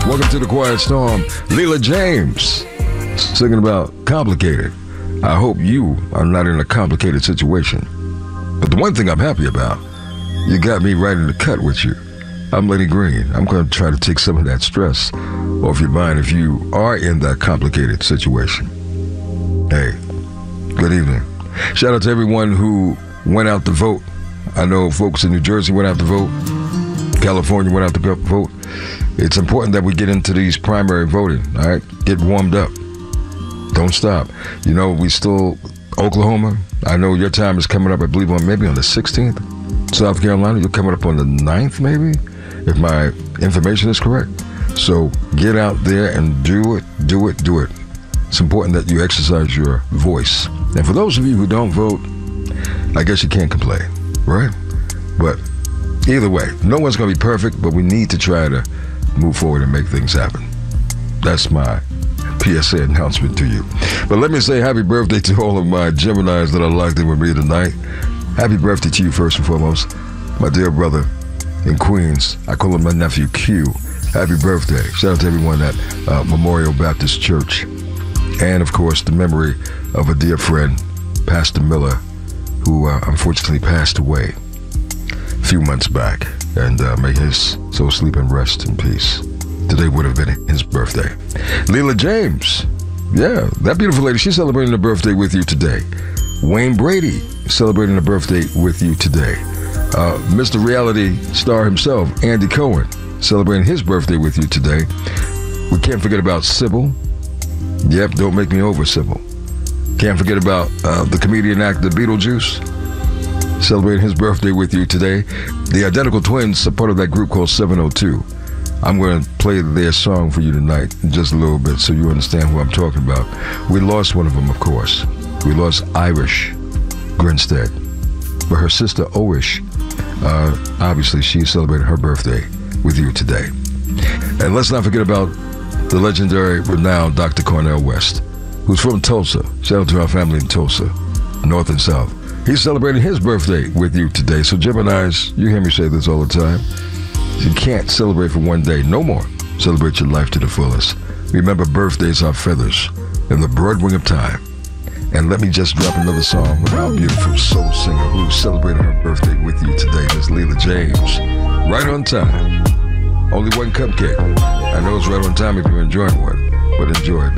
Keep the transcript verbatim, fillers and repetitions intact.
Welcome to the Quiet Storm. Leela James singing about complicated. I hope you are not in a complicated situation. But the one thing I'm happy about, you got me right in the cut with you. I'm Lenny Green. I'm going to try to take some of that stress off your mind if you are in that complicated situation. Hey, good evening. Shout out to everyone who went out to vote. I know folks in New Jersey went out to vote. California went out to vote. It's important that we get into these primary voting, all right? Get warmed up. Don't stop. You know, we still, Oklahoma, I know your time is coming up, I believe, on maybe on the sixteenth. South Carolina, you're coming up on the ninth, maybe, if my information is correct. So get out there and do it, do it, do it. It's important that you exercise your voice. And for those of you who don't vote, I guess you can't complain, right? But either way, no one's going to be perfect, but we need to try to move forward and make things happen. That's my P S A announcement to you. But let me say happy birthday to all of my Geminis that are locked in with me tonight. Happy birthday to you first and foremost. My dear brother in Queens, I call him my nephew Q. Happy birthday. Shout out to everyone at uh, Memorial Baptist Church. And of course, the memory of a dear friend, Pastor Miller, who uh, unfortunately passed away a few months back. And uh, may his soul sleep and rest in peace. Today would have been his birthday. Leela James, yeah, that beautiful lady, she's celebrating her birthday with you today. Wayne Brady celebrating a birthday with you today. Uh, Mister Reality star himself, Andy Cohen, celebrating his birthday with you today. We can't forget about Sybil. Yep, don't make me over, Sybil. Can't forget about uh, the comedian actor Beetlejuice, celebrating his birthday with you today. The Identical Twins are part of that group called seven oh two. I'm going to play their song for you tonight in just a little bit so you understand who I'm talking about. We lost one of them, of course. We lost Irish Grinstead. But her sister, Oish, uh, obviously she's celebrating her birthday with you today. And let's not forget about the legendary, renowned Doctor Cornel West, who's from Tulsa. Shout out to our family in Tulsa, North and South. He's celebrating his birthday with you today. So Geminis, you hear me say this all the time. You can't celebrate for one day. No more. Celebrate your life to the fullest. Remember, birthdays are feathers in the broad wing of time. And let me just drop another song with our beautiful soul singer who's celebrating her birthday with you today, Miss Leela James. Right on time. Only one cupcake. I know it's right on time if you're enjoying one, but enjoy it.